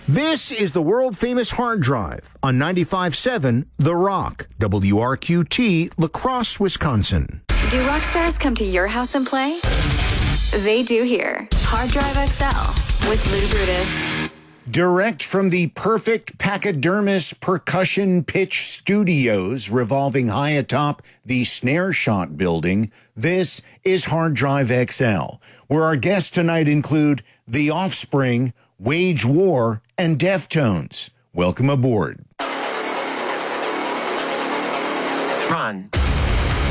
This is the world-famous hard drive on 95.7 The Rock, WRQT, La Crosse, Wisconsin. Do rock stars come to your house and play? They do here. Hard Drive XL with Lou Brutus. Direct from the Perfect Pachydermis Percussion Pitch Studios, revolving high atop the Snare Shot building, this is Hard Drive XL, where our guests tonight include The Offspring, Wage War, and Deftones. Welcome aboard. Run.